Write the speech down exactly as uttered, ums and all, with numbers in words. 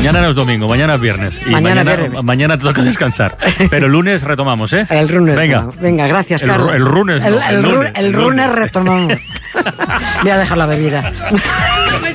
Mañana no es domingo, mañana es viernes. Y Mañana mañana, viernes. mañana te toca descansar. Pero el lunes retomamos, ¿eh? El lunes. Venga. Venga, gracias, El, Carlos. el lunes, no, El, el, el, lunes. el lunes retomamos. Voy a dejar la bebida.